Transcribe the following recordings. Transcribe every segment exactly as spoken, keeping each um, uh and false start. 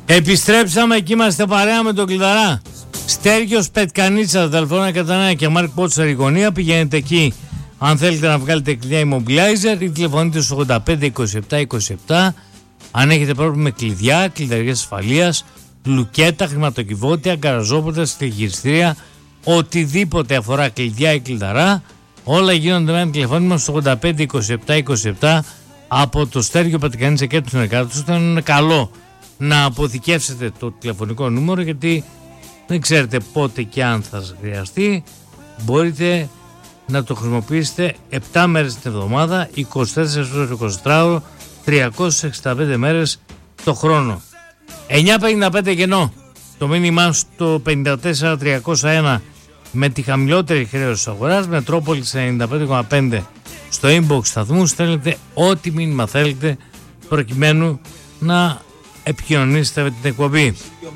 Επιστρέψαμε και είμαστε παρέα με τον Κλειδαρά. Στέργιος Πετκανίτσα, Δελφώνα Κατανάια και Μάρκ Πότσαρ η γωνία. Πηγαίνετε εκεί αν θέλετε να βγάλετε κλειδιά immobilizer ή τηλεφωνείτε στο ογδόντα πέντε είκοσι επτά είκοσι επτά. Αν έχετε πρόβλημα με κλειδιά, κλειδαριές ασφαλείας, λουκέτα, χρηματοκιβώτια, γκαραζόπορτα, στοιχειριστήρια, οτιδήποτε αφορά κλειδιά ή κλειδαρά, όλα γίνονται με ένα τηλεφώνημα στο ογδόντα πέντε είκοσι επτά είκοσι επτά από το Στέργιο Πετκανίτσα και του συνεργάτες του. Είναι καλό να αποθηκεύσετε το τηλεφωνικό νούμερο, γιατί δεν ξέρετε πότε και αν θα σας χρειαστεί. Μπορείτε να το χρησιμοποιήσετε επτά μέρες την εβδομάδα, είκοσι τέσσερις ώρες το εικοσιτετράωρο, τριακόσιες εξήντα πέντε μέρες το χρόνο. εννιά πενήντα πέντε γεννό. Το μήνυμά στο πενήντα τέσσερα τριακόσια ένα με τη χαμηλότερη χρέωση της αγοράς. Μετρόπολης ενενήντα πέντε κόμμα πέντε στο inbox σταθμού. Στέλνετε ό,τι μήνυμα θέλετε προκειμένου να επικοινωνήσετε με την εκπομπή.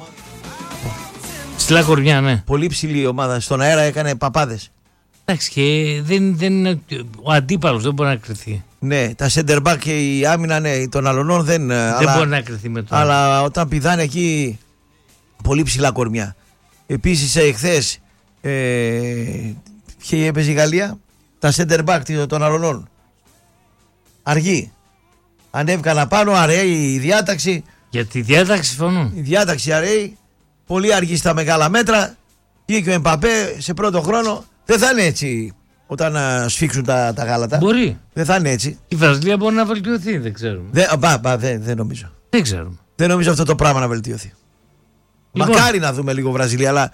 Στυλά Κορμιά, ναι. Πολύ ψηλή ομάδα. Στον αέρα έκανε παπάδες. Εντάξει, και δεν, δεν, ο αντίπαλος δεν μπορεί να κρυθεί. Ναι, τα center back και η άμυνα, ναι, των αλωνών δεν. Δεν αλλά, μπορεί να κρυθεί με το. Αλλά όταν πηδάνε εκεί, πολύ ψηλά κορμιά. Επίσης, εχθές, ε, ποια έπαιζε η Γαλλία, τα center back των αλωνών. Αργή. Ανέβηκαν απάνω, αραιεί η διάταξη. Για τη διάταξη συμφωνώ. Η διάταξη αραιεί. Πολύ αργή στα μεγάλα μέτρα. Πήγε και ο Εμπαπέ σε πρώτο χρόνο. Δεν θα είναι έτσι όταν α, σφίξουν τα, τα γάλατα. Μπορεί. Δεν θα είναι έτσι. Η Βραζιλία μπορεί να βελτιωθεί, δεν ξέρουμε. Δεν, μπα, μπα, δεν, δεν νομίζω. Δεν ξέρουμε. Δεν νομίζω αυτό το πράγμα να βελτιωθεί. Λοιπόν. Μακάρι να δούμε λίγο Βραζιλία, αλλά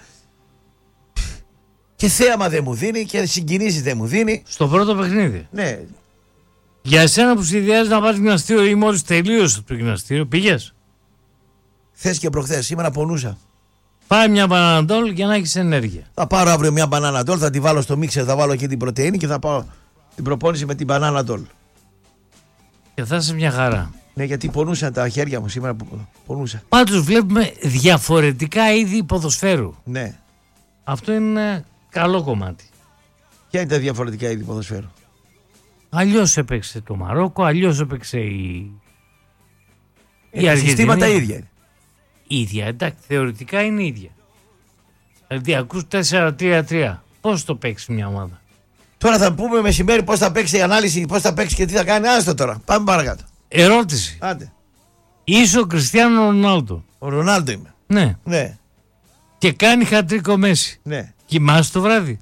και θέαμα δεν μου δίνει και συγκινήσεις δεν μου δίνει. Στο πρώτο παιχνίδι. Ναι. Για εσένα που σχεδιάζεις να πάρεις γυμναστήριο ή μόλις τελείωσε το γυμναστήριο, πήγες? Χθες και προχθές, σήμερα πονούσα. Πάρε μια μπαναναντόλ για να έχεις ενέργεια. Θα πάρω αύριο μια μπαναναντόλ, θα τη βάλω στο μίξερ, θα βάλω και την πρωτεΐνη και θα πάω την προπόνηση με την μπαναναντόλ. Και θα είσαι μια χαρά. Ναι, γιατί πονούσαν τα χέρια μου σήμερα, πονούσα. Πάντως βλέπουμε διαφορετικά είδη ποδοσφαίρου. Ναι. Αυτό είναι ένα καλό κομμάτι. Ποια είναι τα διαφορετικά είδη ποδοσφαίρου? Αλλιώς έπαιξε το Μαρόκο, αλλιώς έπαιξε η, η Αργεντινή. Συστήματα ίδια είναι. Ίδια, εντάξει, θεωρητικά είναι ίδια. Δηλαδή ακούς τέσσερα τρία τρία. Πώς το παίξει μια ομάδα? Τώρα θα πούμε μεσημέρι πώς θα παίξει η ανάλυση, πώς θα παίξει και τι θα κάνει. Άστο τώρα, πάμε παρακάτω. Ερώτηση. Άντε. Είσαι ο Κριστιάνο Ρονάλντο? Ο Ρονάλντο είμαι. Ναι. Ναι. Και κάνει χατρίκο Μέση. Ναι. Κοιμάσαι το βράδυ?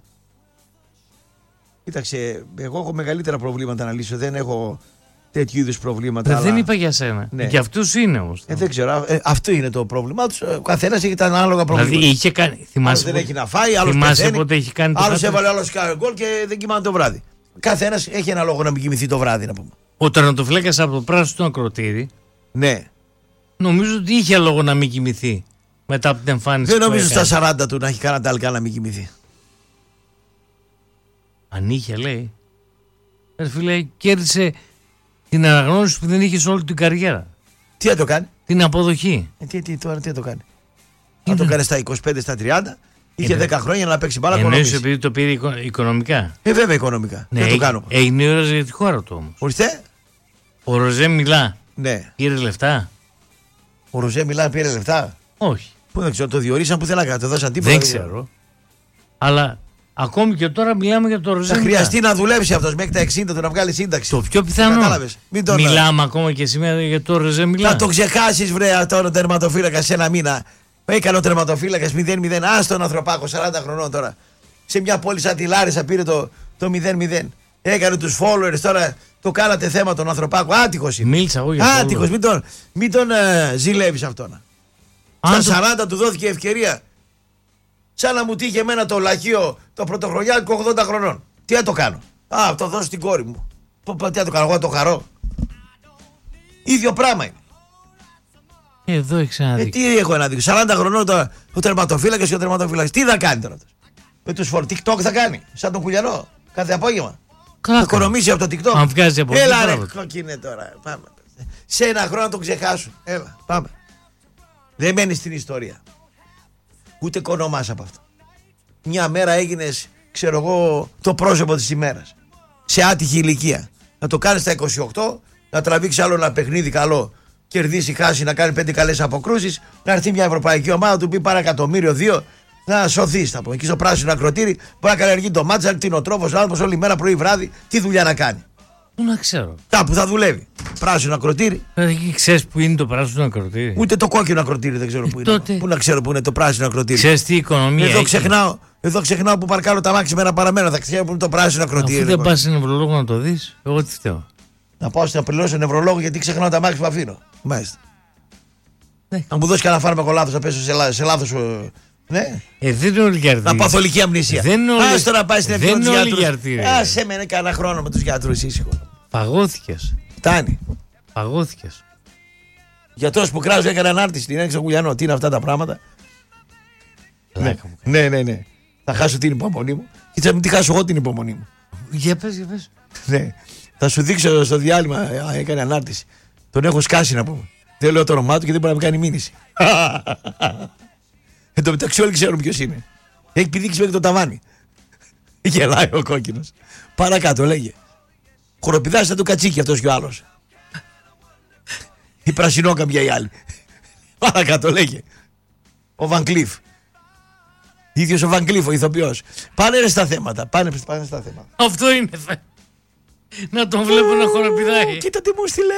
Κοίταξε, εγώ έχω μεγαλύτερα προβλήματα να λύσω. Δεν έχω τέτοιου είδους προβλήματα. Ε, αλλά... Δεν είπα για σένα. Ναι. Για αυτούς είναι όμως. Ε, δεν ξέρω. Ε, αυτό είναι το πρόβλημά τους. Ο καθένας έχει τα ανάλογα προβλήματα. Δηλαδή είχε κάνει. Θυμάσαι δεν πότε... έχει να φάει, άλλος θυμάσαι πότε έχει κάνει το άλλος έβαλε άλλος γκολ και δεν κοιμάται το βράδυ. Καθένας έχει ένα λόγο να μην κοιμηθεί το βράδυ, να πούμε. Ο τερματοφύλακας από το πράσινο ακροτήρι. Ναι. Νομίζω ότι είχε λόγο να μην κοιμηθεί μετά από την εμφάνιση. Δεν νομίζω στα σαράντα του να έχει κανένα ταλκά να μην κοιμηθεί. Αν είχε, λέει. Ε, φίλε, κέρδισε την αναγνώριση που δεν είχε σε όλη την καριέρα. Τι θα το κάνει? Την αποδοχή. Ε, τι, τι, τώρα τι θα το κάνει? Θα το κάνει στα είκοσι πέντε, στα τριάντα. Είχε είναι... δέκα χρόνια να παίξει μπάλα. Εννοείς επειδή το πήρε οικο... οικονομικά? Ε, βέβαια οικονομικά. Ναι, δεν το κάνω. Έγινε η ώρα για τη χώρα του όμως. Ορίστε. Ο Ροζέ Μιλά. Ναι. Πήρε λεφτά? Ο Ροζέ Μιλά πήρε λεφτά? Όχι. Πού δεν ξέρω, το διορίσαν που θέλανε να το δώσαν τίποτα. Δεν ξέρω. Αλλά ακόμη και τώρα μιλάμε για το Ροζέ Μιλά. Θα χρειαστεί να δουλέψει αυτός μέχρι τα εξήντα του να βγάλει σύνταξη. Το πιο πιθανό. Τον... Μιλάμε ακόμα και σήμερα για το Ροζέ Μιλά. Θα το ξεχάσεις, βρε, τώρα ο τερματοφύλακας σε ένα μήνα. Έκανε ο τερματοφύλακας μηδέν μηδέν. Άστον ανθρωπάκο, σαράντα χρονών τώρα. Σε μια πόλη σαν τη Λάρισα πήρε το, το μηδέν μηδέν. Έκανε τους followers, τώρα το κάνατε θέμα τον ανθρωπάκο. Άτυχος είναι. Μίλησα εγώ για αυτό. Άτυχος, μην τον, μην τον uh, ζηλεύεις αυτόν. Στα το... σαράντα του δόθηκε ευκαιρία. Σαν να μου τύχε εμένα το λαχείο το πρωτοχρονιάτικο ογδόντα χρονών. Τι θα το κάνω? Α, το δώσω στην κόρη μου. Τι θα το κάνω, εγώ θα το χαρώ? ίδιο πράγμα είναι. Εδώ έχει ένα δίκιο. Ε, τι έχω ένα δίκιο. σαράντα χρονών το, ο τερματοφύλακας και ο τερματοφύλακας. Τι θα κάνει τώρα αυτός? Με τους φορ. TikTok θα κάνει. Σαν τον Κουλιανό. Κάθε απόγευμα. Καλά, θα οικονομήσει από το TikTok. Αν βγάζει από Έλα ρε κόκκινε τώρα. Πάμε. Σε ένα χρόνο να τον ξεχάσουν. Έλα πάμε. Δεν μένει στην ιστορία. Ούτε κονομάς από αυτό. Μια μέρα έγινες, ξέρω εγώ, το πρόσωπο της ημέρας. Σε άτυχη ηλικία. Να το κάνεις στα είκοσι οκτώ, να τραβήξει άλλο ένα παιχνίδι καλό κερδίσει, χάσει, να κάνει πέντε καλές αποκρούσεις, να έρθει μια ευρωπαϊκή ομάδα, του πει πάρα εκατομμύριο, δύο, να σωθεί. Θα πούμε. Εκεί στο πράσινο ακροτήρι μπορεί να καλλιεργεί το μάτσα, κτηνοτρόφος, ο άνθρωπος όλη μέρα πρωί βράδυ, τι δουλειά να κάνει. Πού να ξέρω. Κάπου θα δουλεύει. Πράσινο ακροτήρι. Εκεί ξέρεις που είναι το πράσινο ακροτήρι. Ούτε το κόκκινο ακροτήρι δεν ξέρω που είναι. Τότε... Πού να ξέρω που είναι το πράσινο ακροτήρι. Ξέρεις τι οικονομία. Εδώ ξεχνάω, εδώ ξεχνάω που παρκάρω τα μάξι με ένα παραμένο. Θα ξέρω που είναι το πράσινο ακροτήρι. Αφού δεν πας σε νευρολόγο να το δεις, εγώ τι φταίω. Να πάω να πληρώσω νευρολόγο γιατί ξεχνάω τα μάξι που αφήνω. Μάλιστα. Ναι. Να μου δώσει κανένα φάρμακο λάθος, να πέσω σε, λά, σε λάθος. Ναι. Ε, δεν είναι όλοι γιατροί. Να παθολική αμνησία. Άστο να πάει στην ευθύνη του γιατρού. Άσε με κανένα χρόνο με τους γιατρούς ήσυχο. Παγώθηκες. Φτάνει. Παγώθηκες. Γιατρός που κράζω έκανε ανάρτηση την έξω Γουλιανό. Τι είναι αυτά τα πράγματα. Ναι. ναι, ναι, ναι. Θα χάσω την υπομονή μου. Και θα μην τη χάσω εγώ την υπομονή μου. Για πες, για πες. Ναι. Θα σου δείξω στο διάλειμμα. Α, έκανε ανάρτηση. Τον έχω σκάσει να πούμε. Δεν λέω το όνομά του και δεν μπορεί να με κάνει μήνυση. Εν τω μεταξύ όλοι ξέρουν ποιος είναι. Έχει πηδήξει μέχρι το ταβάνι. Γελάει ο κόκκινος. Παρακάτω λέγε. Χοροπηδάζει το κατσίκι αυτός και ο άλλος. Η πρασινόκαμπια η άλλη. Παρακάτω λέγε. Ο Βαν Κλιφ. Ίδιος ο Βαν Κλιφ ο ηθοποιός. Πάνε ρε στα θέματα. Πάνε, πάνε στα θέματα. Αυτό είναι. Να τον βλέπω να χοροπηδάει. Κοίτα τι μου στείλε.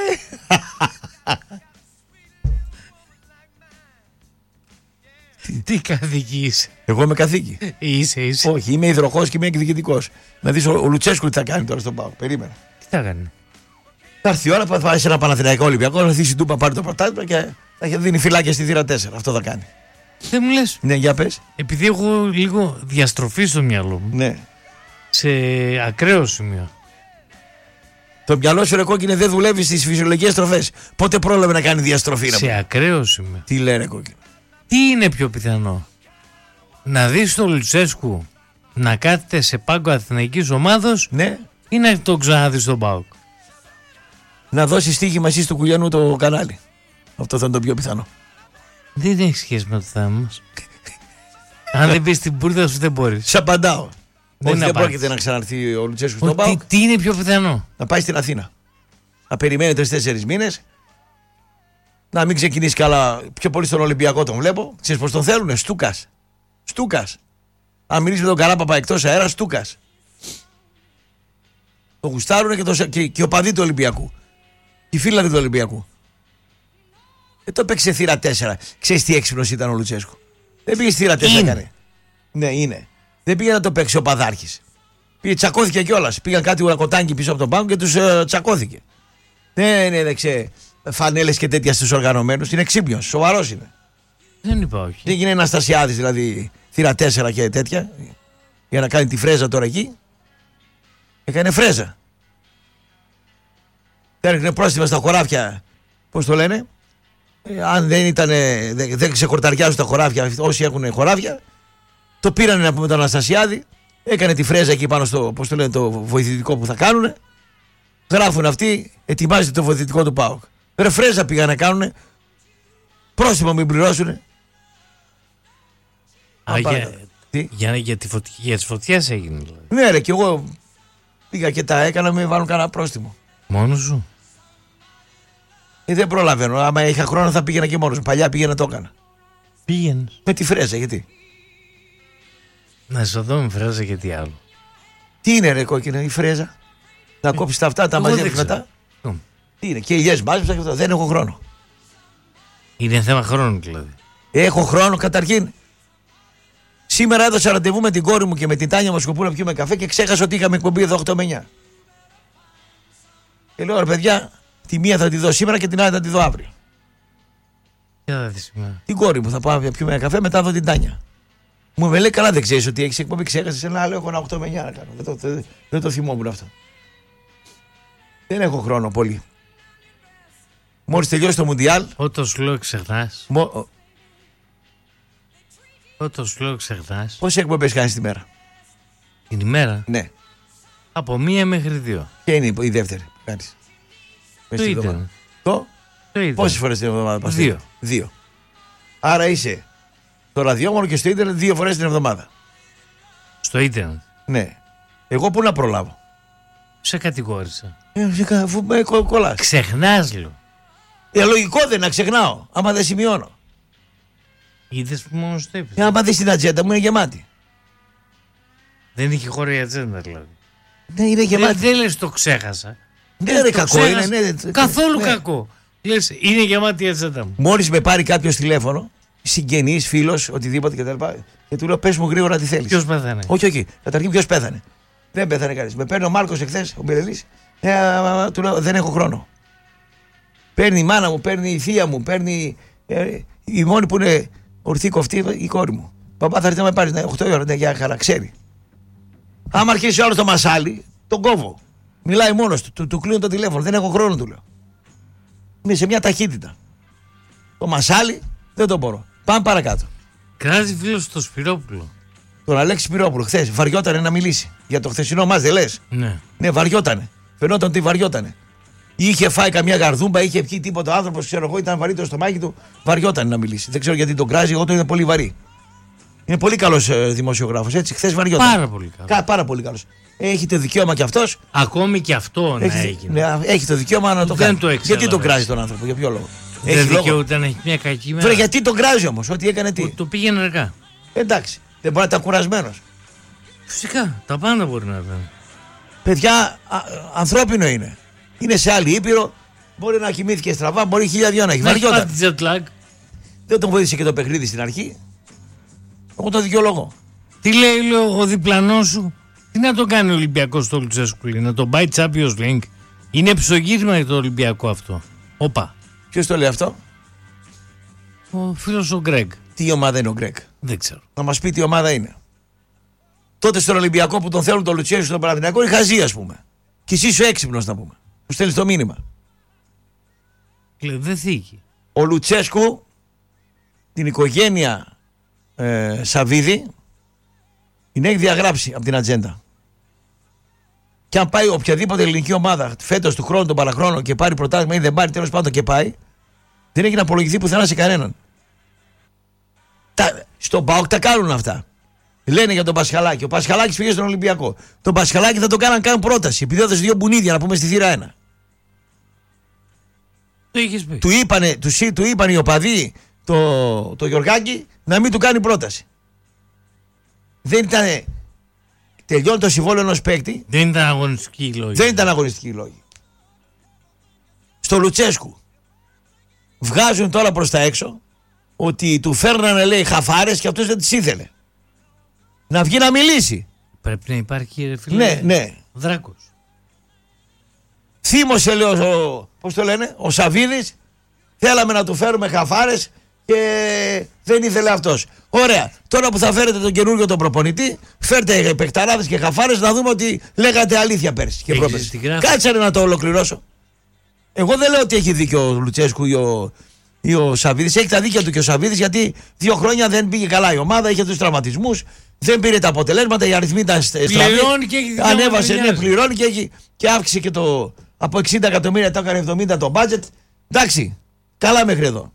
Τι καθήκη είσαι. Εγώ είμαι καθήκη. Είσαι, είσαι. Όχι, είμαι υδροχός και είμαι εκδικητικός. Να δεις ο, ο Λουτσέσκου τι θα κάνει τώρα στον ΠΑΟΚ. Περίμενα. Τι θα κάνει. Θα έρθει η ώρα που θα πάει σε ένα Παναθηναϊκό Ολυμπιακό, να θύσει τούπα, πάρει το πρωτάθλημα και θα δίνει φυλάκια στη θύρα τέσσερα. Αυτό θα κάνει. Δεν μου λες. Ναι, για πες. Επειδή έχω λίγο διαστροφή στο μυαλό μου. Ναι. Σε ακραίο σημείο. Το μυαλό σου ρε κόκκινε δεν δουλεύει στις φυσιολογικές τροφές. Πότε πρόλαβε να κάνει διαστροφή. Σε ακραίο σημείο. Τι λέει ρε κόκκινε. Τι είναι πιο πιθανό. Να δεις τον Λουτσέσκου να κάθεται σε πάγκο αθηναϊκής ομάδος, ναι, ή να τον ξαναδείς στον ΠΑΟΚ. Να δώσει στοίχημα εσύ του Κουλιανού το κανάλι. Αυτό θα είναι το πιο πιθανό. Δεν έχει σχέση με το θέμα μας. Αν δεν πεις την πούρτα σου δεν μπορείς. Σ' απαντάω. Δεν, δεν πρόκειται να ξαναρθεί ο Λουτσέσκου στον τι, ΠΑΟΚ. Τι είναι πιο πιθανό. Να πάει στην Αθήνα. Να περιμένει τρεις-τέσσερις μήνες. Να μην ξεκινήσει καλά. Πιο πολύ στον Ολυμπιακό τον βλέπω. Ξέρεις πως τον θέλουνε. Στούκας. Στούκας. Αν μιλήσει με τον Καράπαπα εκτός αέρα, Στούκας. Το γουστάρουνε και, το, και, και ο παδί του Ολυμπιακού. Οι φίλοι του Ολυμπιακού. Ε, το παίξε θύρα τέσσερα. Ξέρεις τι έξυπνος ήταν ο Λουτσέσκου. Δεν πήγε στη θύρα τέσσερα. Έκανε. Ναι, είναι. Δεν πήγε να το παίξει ο Παδάρχης. Πήγε, τσακώθηκε κιόλας. Πήγαν κάτι ουρακοτάνκι πίσω από τον πάγκο και τους ε, τσακώθηκε. Δεν έδεξε φανέλες και τέτοια στους οργανωμένους. Είναι ξύπνιος. Σοβαρός είναι. Δεν είπα όχι. Δεν έγινε ένα Στασιάδης δηλαδή θύρα τέσσερα και τέτοια. Για να κάνει τη φρέζα τώρα εκεί. Έκανε φρέζα. Έριχνε πρόστιμα στα χωράφια. Πώς το λένε. Ε, αν δεν ήταν, δεν, δεν ξεκορταριάζουν τα χωράφια, όσοι έχουν χωράφια, το πήρανε να πούμε τον Αναστασιάδη, έκανε τη φρέζα εκεί πάνω στο, πώς το λένε, το βοηθητικό που θα κάνουν. Γράφουν αυτοί, ετοιμάζεται το βοηθητικό του ΠΑΟΚ. Ρε φρέζα πήγαν να κάνουν, πρόστιμο μην πληρώσουν. Α, για, για, για, τη φωτ, για τις φωτιές έγινε δηλαδή. Ναι ρε, και εγώ πήγα και τα έκανα, με βάλουν κανένα πρόστιμο. Μόνος σου. Ε, δεν προλαβαίνω. Άμα είχα χρόνο θα πήγαινα και μόνος μου. Παλιά πήγαινα το έκανα. Πήγαινες. Με τη φρέζα, γιατί. Να σε δω με φρέζα και τι άλλο. Τι είναι ρε κόκκινα η φρέζα. Να ε, κόψεις τα αυτά, τα μαζεύεις μετά. Mm. Τι είναι, και ηλιές μάζεψα και αυτό. Δεν έχω χρόνο. Είναι θέμα χρόνου δηλαδή. Έχω χρόνο καταρχήν. Σήμερα έδωσα ραντεβού με την κόρη μου και με την Τάνια Μοσκοπούλα να πιούμε καφέ και ξέχασα ότι είχαμε εκπομπή εδώ οκτώ με εννιά. Και λέω ρε παιδιά, τη μία θα τη δω σήμερα και την άλλη θα τη δω αύριο. Τι θα δεις σήμερα. Την κόρη μου θα πάω να πιούμε καφέ, μετά δω την Τάνια. Μου με λέει καλά, δεν ξέρεις ότι έχεις εκπομπή, ξέχασες ένα άλλο. Έχω ένα οκτώ με εννιά να κάνω. Δεν το, δεν, δεν το θυμόμουν αυτό. Δεν έχω χρόνο πολύ. Μόλις τελειώσει το Μουντιάλ. Όταν σου λέω ξεχνάς. Μο... Όταν σου λέω ξεχνάς. Πόσες εκπομπές κάνεις τη μέρα. Την ημέρα. Ναι. Από μία μέχρι δύο. Ποια είναι η δεύτερη που κάνεις. Το ίντερνετ. Το. Το Πόσες φορές την εβδομάδα πας. Δύο. Δύο. Άρα είσαι στο ραδιόφωνο και στο ίντερνετ δύο φορές την εβδομάδα. Στο ίντερνετ. Ναι. Εγώ πού να προλάβω. Σε κατηγόρησα. Ε, αφού με κολλάς. Ξεχνάς λέω. Ε, λογικό δεν είναι να ξεχνάω, άμα δεν σημειώνω. Είδες που μόνο στο έπειτα. Για να πατήσεις την ατζέντα μου είναι γεμάτη. Δεν είχε χώρο η ατζέντα δηλαδή. Ναι, είναι γεμάτη. Δεν, δεν λες το ξέχασα. Δεν είναι κακό. Ξέχασα. Είναι, ναι, καθόλου ναι. κακό. Λες, είναι γεμάτη η ατζέντα μου. Μόλις με πάρει κάποιος τηλέφωνο, συγγενής, φίλος, οτιδήποτε κτλ. Και του λέω πες μου γρήγορα τι θέλεις. Ποιος πέθανε? Όχι, όχι. Καταρχήν ποιος πέθανε. Δεν πέθανε κανείς. Με παίρνει ο Μάρκος εχθές, ο Μπελελής. Ε, του λέω δεν έχω χρόνο. Παίρνει η μάνα μου, παίρνει η θεία μου, παίρνει. Ε, η μόνη που είναι ορθή κοφτή η κόρη μου. Παπά θα έρθει να με πάρει οκτώ η ώρα, ναι, για χαρά, ξέρει. Άμα αρχίσει ο άλλος το μασάλι, τον κόβω. Μιλάει μόνος του, του, του κλείνω το τηλέφωνο. Δεν έχω χρόνο, του λέω. Είμαι σε μια ταχύτητα. Το μασάλι δεν το μπορώ. Πάμε παρακάτω. Κράζει φίλο στο Σπυρόπουλο. Τον Αλέξη Σπυρόπουλο, χθες βαριότανε να μιλήσει. Για το χθεσινό μας δεν λες. Ναι. Ναι, βαριότανε. Φαινόταν ότι βαριότανε. Είχε φάει καμιά γαρδούμπα, είχε πιει τίποτα. Ο άνθρωπος, ξέρω εγώ, ήταν βαρύ το στομάχι του. Βαριότανε να μιλήσει. Δεν ξέρω γιατί τον κράζει, εγώ το είδα πολύ βαρύ. Είναι πολύ καλός ε, δημοσιογράφος, έτσι. Χθες βαριότανε. Πάρα πολύ καλός. Κα, πάρα πολύ καλός. Έχει το δικαίωμα κι αυτός. Ακόμη και αυτό να Έχει, έγινε. ναι, έχει το δικαίωμα να το Δεν κάνει. το γιατί τον κράζει τον άνθρωπο, για ποιο λόγο. Δεν δικαιούται να έχει μια κακή μέρα. Βρε, γιατί τον κράζει όμως, ότι έκανε τι. Που το πήγαινε αργά. Εντάξει, δεν μπορεί να ήταν κουρασμένος. Φυσικά, τα πάντα μπορεί να ήταν. Παιδιά, α, ανθρώπινο είναι. Είναι σε άλλη ήπειρο, μπορεί να κοιμήθηκε στραβά, μπορεί χίλια δυο να έχει. Να έχει Βαριόταν. πάθει jet lag. Δεν τον βοήθησε και το παιχνίδι στην αρχή. Εγώ το δικαιολογώ. Τι λέει, λέω, ο διπλανός σου, τι να το κάνει ο Ολυμπιακός στο Λουτσέσκου, να τον πάει Champions League. Είναι ψωγύρισμα για το Ολυμπιακό αυτό. Όπα. Ποιος το λέει αυτό? Ο φίλος ο Γκρέγκ. Τι ομάδα είναι ο Γκρέγκ? Δεν ξέρω. Να μας πει τι ομάδα είναι. Τότε στον Ολυμπιακό που τον θέλουν τον Λουτσέσκου στον Παναθηναϊκό είναι χαζί, ας πούμε. Και εσύ είσαι έξυπνος να πούμε. Του στέλνεις το μήνυμα. Λέει, δεν θίγει. Ο Λουτσέσκου, την οικογένεια ε, Σαββίδη, την έχει διαγράψει από την ατζέντα. Και αν πάει οποιαδήποτε ελληνική ομάδα φέτος του χρόνου, τον παραχρόνο και πάρει πρωτάθλημα ή δεν πάρει, τέλος πάντων και πάει, δεν έχει να απολογηθεί πουθενά σε κανέναν. Τα, στον ΠΑΟΚ τα κάνουν αυτά. Λένε για τον Πασχαλάκη. Ο Πασχαλάκης πήγε στον Ολυμπιακό. Τον Πασχαλάκη θα το κάναν καν πρόταση. Επειδή έδωσε δύο μπουνίδια να πούμε στη θύρα ένα. Το είχες πει. Του είπανε, του, του είπαν οι οπαδοί το, το Γιωργάκη να μην του κάνει πρόταση. Δεν ήταν. Τελειώνει το συμβόλαιο ενός παίκτη. Δεν ήταν αγωνιστική η λόγη. Δεν ήταν αγωνιστική η λόγη. Στο Λουτσέσκου βγάζουν τώρα προς τα έξω ότι του φέρνανε, λέει, χαφάρες και αυτός δεν τις ήθελε. Να βγει να μιλήσει. Πρέπει να υπάρχει, ρε φίλε. Ναι, ναι. Δράκος. Θύμωσε, λέει, ο, πώς το λένε, ο Σαββίδης. Θέλαμε να του φέρουμε χαφάρες και δεν ήθελε αυτός. Ωραία. Τώρα που θα φέρετε τον καινούργιο τον προπονητή, φέρτε παικταράδες και χαφάρες να δούμε ότι λέγατε αλήθεια πέρσι και πρόπερσι. Κάτσε να το ολοκληρώσω. Εγώ δεν λέω ότι έχει δίκιο ο Λουτσέσκου ή ο, ή ο Σαββίδης. Έχει τα δίκια του και ο Σαββίδης, γιατί δύο χρόνια δεν πήγε καλά η ομάδα, είχε τους τραυματισμούς, δεν πήρε τα αποτελέσματα, οι αριθμοί ήταν στραβοί. Πληρώνει και έχει δικαίωμα. Ανέβασε, ναι, πληρώνει και, έχει, και αύξησε και το από εξήντα εκατομμύρια, το έκανε εβδομήντα το budget. Εντάξει, καλά μέχρι εδώ.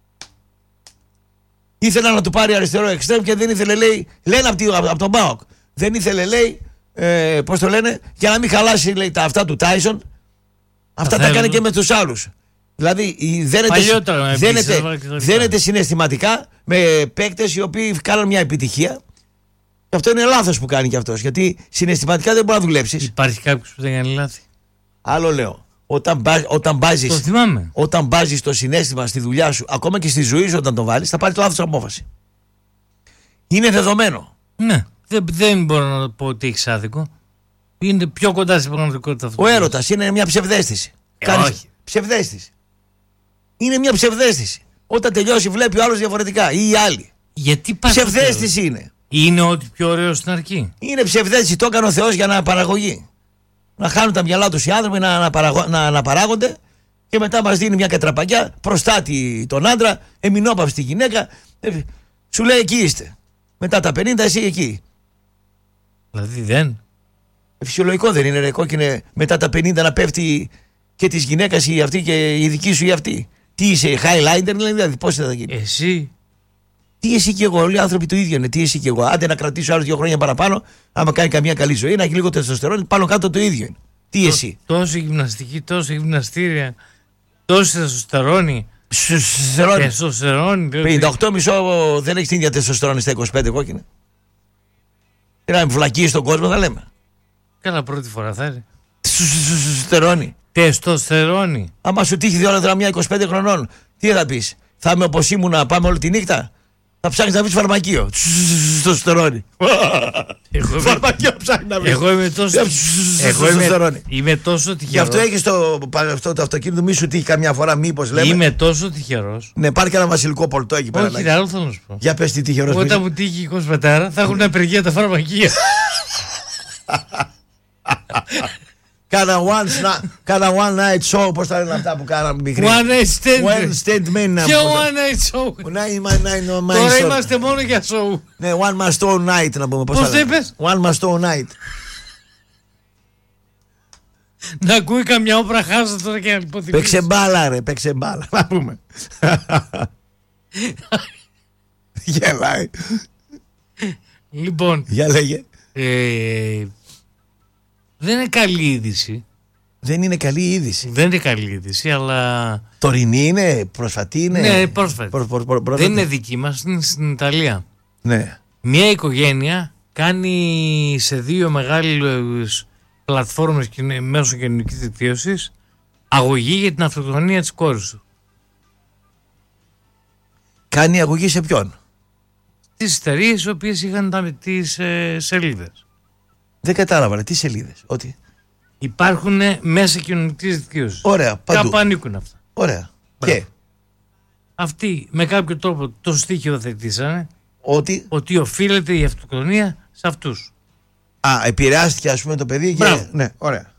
Ήθελα να του πάρει αριστερό εξτρέμ και δεν ήθελε, λέει, λένε από, από τον ΠΑΟΚ. Δεν ήθελε, λέει, ε, πώς το λένε, για να μην χαλάσει, λέει, τα αυτά του Τάισον. Αυτά τα έκανε και με τους άλλους. Δηλαδή δένεται, δένεται, δένεται συναισθηματικά με παίκτες οι οποίοι κάνουν μια επιτυχία. Και αυτό είναι λάθος που κάνει και αυτός. Γιατί συναισθηματικά δεν μπορεί να δουλέψεις. Υπάρχει κάποιος που δεν κάνει λάθη? Άλλο λέω. Όταν, όταν μπάζεις το, όταν μπάζεις το συναίσθημα στη δουλειά σου, ακόμα και στη ζωή σου, όταν το βάλεις, θα πάρει το λάθος απόφαση. Είναι δεδομένο. Ναι. Δεν, δεν μπορώ να πω ότι έχεις άδικο. Είναι πιο κοντά στην πραγματικότητα αυτό. Ο έρωτας είναι μια ψευδαίσθηση. Ε, Κάνεις όχι. Ψευδαίσθηση. Είναι μια ψευδαίσθηση. Όταν τελειώσει, βλέπει ο άλλος διαφορετικά ή οι άλλοι. Γιατί πας? Ψευδαίσθηση είναι. Είναι ό,τι πιο ωραίο στην αρχή. Είναι ψευδαίσθηση. Το έκανε ο Θεός για να παραγωγεί. Να χάνουν τα μυαλά τους οι άνθρωποι, να, αναπαραγω... να αναπαράγονται και μετά μας δίνει μια κατραπαγιά, προστάτη τον άντρα, εμεινόπαυστη γυναίκα. Σου λέει εκεί είστε. Μετά τα πενήντα εσύ εκεί. Δηλαδή δεν. Φυσιολογικό δεν είναι, ρε κόκκινε, μετά τα πενήντα να πέφτει και της γυναίκας η αυτή και η δική σου η αυτή. Τι είσαι, highlighter, δηλαδή πώς θα γίνει. Εσύ. Τι εσύ και εγώ, όλοι οι άνθρωποι το ίδιο είναι. Τι εσύ και εγώ. Άντε να κρατήσω άλλους δύο χρόνια παραπάνω, άμα κάνει καμία καλή ζωή, να έχει λίγο τεστοστερόνι, πάνω κάτω το ίδιο είναι. Τι Τό, εσύ. Τόση γυμναστική, τόση γυμναστήρια. Τόση τεστοστερόνη. Τεστοστερόνη. πενήντα οκτώ κόμμα πέντε δεν έχει την ίδια τεστοστερόνη στα είκοσι πέντε κόκκινα. Τι να με φυλακίσει στον κόσμο, θα λέμε. Καλά, πρώτη φορά θα είναι. Τεστοστερόνη. Τεστοστερόνη. Άμα σου τύχει δύο ώρα μια είκοσι πέντε χρονών, τι θα πει, θα είμαι όπως ήμουν να πάμε όλη τη νύχτα. Θα ψάχνεις να βρεις φαρμακείο. Τεστοστερόνη. Φαρμακείο ψάχνει να βρεις. Εγώ είμαι τόσο. Εγώ είμαι, είμαι τόσο τυχερός. Γι' αυτό έχεις το, αυτό, το αυτοκίνητο, μη σου τύχει καμιά φορά, μήπως λέμε. Είμαι τόσο τυχερός. Ναι, πάρει και ένα βασιλικό πολτό εκεί πέρα. Όχι, άλλο θέλω να σου πω. Για πες τι τυχερός. Όταν μου τύχει είκοσι πέντε θα έχουν απεργία τα φαρμακεία. Κάνα one, κάνα one night show, πώς τα λένε αυτά που κάναμε μικρή. One night stand. One stand man. Ποιο one night show. Τώρα είμαστε μόνο για show. Ναι, one must own night να πούμε. Πώς το είπες? One must own night. Να ακούει καμιά όπρα χάζα τώρα και να υποθυμίσει. Παίξε μπάλα ρε, παίξε μπάλα. Να πούμε. Γελάει. Λοιπόν. Για λέγε. Ε, δεν είναι καλή είδηση. Δεν είναι καλή είδηση. Δεν είναι καλή είδηση, αλλά. Τωρινή είναι, προσφατή είναι. Ναι, πρόσφατη. Προ, προ, προ, προ, δεν είναι δική μας, είναι στην Ιταλία. Ναι. Μια οικογένεια κάνει σε δύο μεγάλες πλατφόρμες μέσω κοινωνικής δικτύωσης αγωγή για την αυτοκτονία της κόρης του. Κάνει αγωγή σε ποιον? Τις εταιρείες οι οποίες είχαν τα, τις ε, σελίδες. Δεν κατάλαβα, τι σελίδες, ότι. Υπάρχουν μέσα κοινωνικής δικτύωσης. Ωραία, παντού. Κάπου ανήκουν αυτά. Ωραία. Μπράβο. Και. Αυτοί με κάποιο τρόπο το στοίχιο θετήσανε ότι. ότι οφείλεται η αυτοκτονία σε αυτούς. Α, επηρεάστηκε ας πούμε το παιδί και. Μπράβο. Ναι, ωραία.